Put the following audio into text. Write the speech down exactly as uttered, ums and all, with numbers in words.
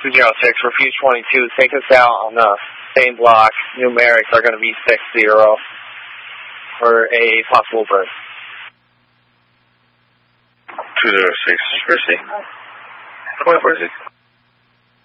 two zero six, refuse twenty-two. Take us out on the same block. Numerics are going to be six zero for a possible burn. two zero six, Percy. Point, Percy.